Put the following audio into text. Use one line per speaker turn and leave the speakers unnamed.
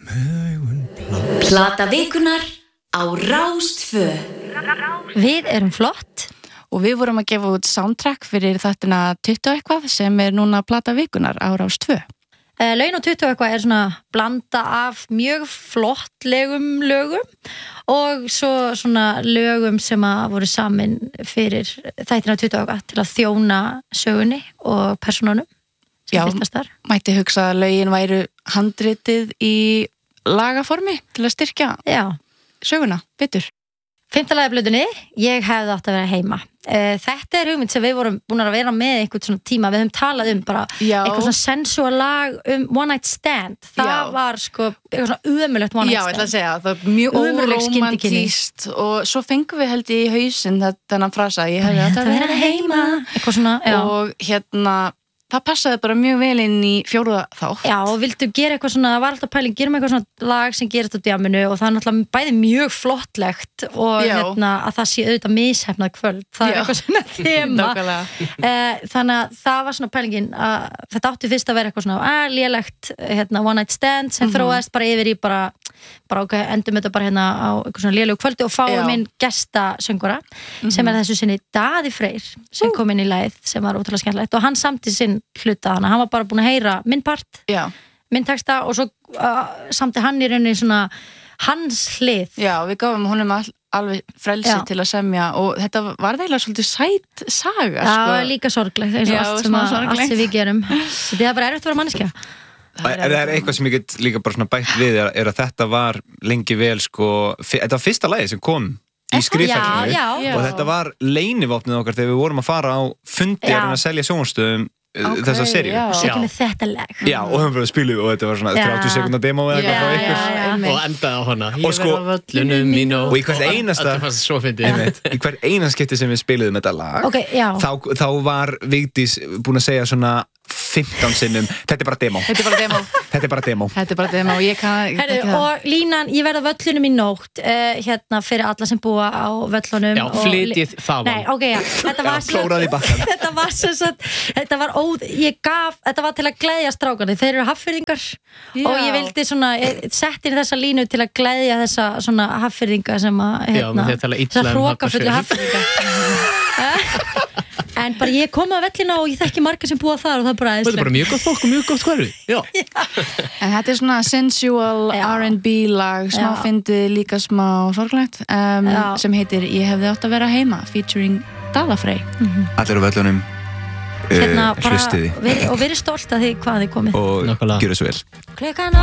Plata vikunar á Rás 2.
Við erum flott
og við vorum að gefa út soundtrack fyrir þáttina 20 eitthvað sem núna plata vikunar á Rás 2.
Laun og 20 eitthvað svona blanda af mjög flottlegum lögum og svo svona lögum sem að voru samin fyrir þættina 20 eitthvað til að þjóna sögunni og persónunum.
Já, mætti hugsa að lögin væru handritið í lagaformi til að styrkja söguna betur.
5. lagi af plötunni, ég hefði átt að vera heima. Þetta hugmynd sem við vorum búin að vera með einhvern svona tíma, við höfum talað bara eitthvað svona sensual lag One Night Stand. Það var sko eitthvað svona ömurlegt One Night Stand.
Já, ég ætla að segja, það var mjög óromantískt og svo fengum við held í hausinn þennan frasa, ég hefði átt að vera heima.
Eitthvað svona,
og það passaði bara mjög vel inn í 4. þátt.
Já, og vildu gera eitthvað svona, það var alltaf pæling, gerum eitthvað svona lag sem gerist á djaminu og það er náttúrulega bæði mjög flottlegt og að það sé auðvitað mishefnað kvöld. Það er eitthvað svona þema. Þannig að það var svona pælingin að þetta átti fyrst að vera eitthvað svona lélegt One Night Stand sem þróaðist bara yfir í bara ok, endum þetta bara á eitthvað svona lélegu kvöldi og fáum inn gestasöngvara sem þessu sinni Daði Freyr sem kom inn í lagið sem var ótrúlega skemmtilegt og hann samti sinn hluta hana, hann var bara búin að heyra minn part, minn texta og svo samti hann í rauninni svona hans hlið.
Já, við gáfum honum alveg frelsi til að semja og þetta var eiginlega svolítið sæt saga.
Já, líka sorglegt eins og allt sem við gerum. Þetta er bara erfitt að vera manneskja.
Það er eitthvað sem ég get líka bara svona bætt við er að þetta var lengi vel sko, þetta var fyrsta lagi sem kom í skrifferðinu og þetta var leynivopnið okkar þegar við vorum að fara á fundi að selja sjónvarpsstöðum þessa seríu.
Svo kemur þetta lag.
Já, og höfum við að spila og þetta var svona 30 sekúndar demo eða eitthvað frá ykkur.
Og endaði á hana. Ég verð á völlunum mín og
í hvert einasta í hvert einasta skipti sem við spiluðum þetta lag þá var Vigdís búin að segja svona 15 sinnum, þetta er bara demo. Þetta er bara demo og ég kann
og línan, ég verð á völlunum í nótt fyrir alla sem búa á völlunum.
Já, flytið það var.
Nei, ok, þetta var
klóraði í bakkan.
Þetta var sem sagt, þetta var til að gleðja strákarnir, þeir eru Hafnfirðingar og ég vildi svona, setti inn þessa línu til að gleðja þessa svona Hafnfirðinga sem að hrókafullu Hafnfirðinga. En bara ég kom að vellina og ég þekki marga sem búa þar og það bara
Þetta er bara mjög gott fólk og mjög gott hverfi.
En þetta er svona sensual R&B lag, smá fyndið, líka smá sorglegt sem heitir Ég hefði átt að vera heima featuring Daða Frey.
Allir á völlunum hlustiði
og verið stolt að því hvað þið komið
og gjöra svo vel.
Klukkan